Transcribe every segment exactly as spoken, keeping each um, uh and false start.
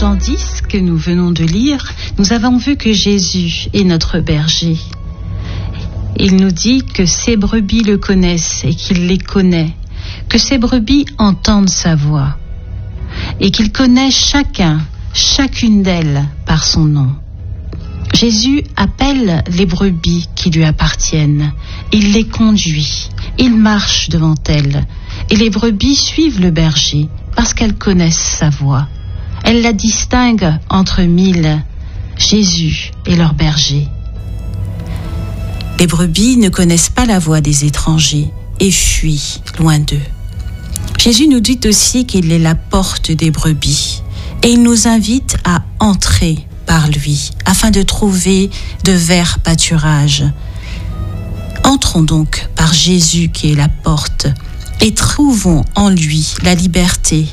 Jean dix, que nous venons de lire, nous avons vu que Jésus est notre berger. Il nous dit que ses brebis le connaissent et qu'il les connaît, que ses brebis entendent sa voix et qu'il connaît chacun, chacune d'elles par son nom. Jésus appelle les brebis qui lui appartiennent, il les conduit, il marche devant elles et les brebis suivent le berger parce qu'elles connaissent sa voix. Elles la distinguent entre mille. Jésus est leur berger. Les brebis ne connaissent pas la voix des étrangers et fuient loin d'eux. Jésus nous dit aussi qu'il est la porte des brebis et il nous invite à entrer par lui afin de trouver de verts pâturages. Entrons donc par Jésus qui est la porte et trouvons en lui la liberté.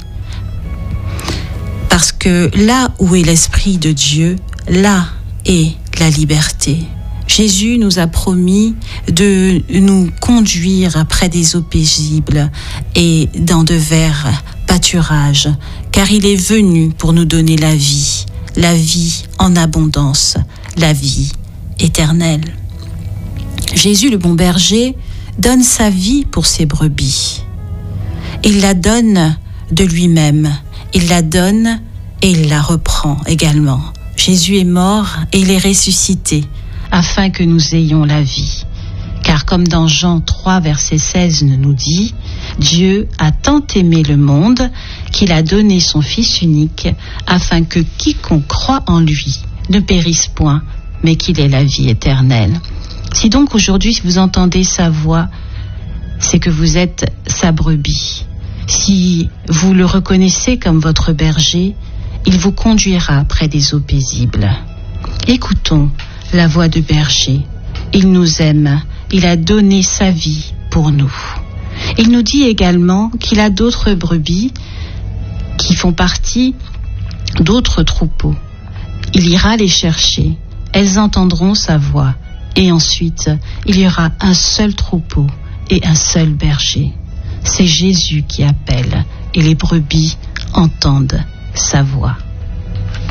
Parce que là où est l'Esprit de Dieu, là est la liberté. Jésus nous a promis de nous conduire près des eaux paisibles et dans de verts pâturages, car il est venu pour nous donner la vie, la vie en abondance, la vie éternelle. Jésus, le bon berger, donne sa vie pour ses brebis. Il la donne de lui-même, il la donne et il la reprend également. Jésus est mort et il est ressuscité, afin que nous ayons la vie. Car comme dans Jean trois, verset seize nous dit, Dieu a tant aimé le monde qu'il a donné son Fils unique, afin que quiconque croit en lui ne périsse point, mais qu'il ait la vie éternelle. Si donc aujourd'hui vous entendez sa voix, c'est que vous êtes sa brebis. Si vous le reconnaissez comme votre berger, il vous conduira près des eaux paisibles. Écoutons la voix du berger. Il nous aime, il a donné sa vie pour nous. Il nous dit également qu'il a d'autres brebis qui font partie d'autres troupeaux. Il ira les chercher, elles entendront sa voix, et ensuite il y aura un seul troupeau et un seul berger. C'est Jésus qui appelle, et les brebis entendent sa voix.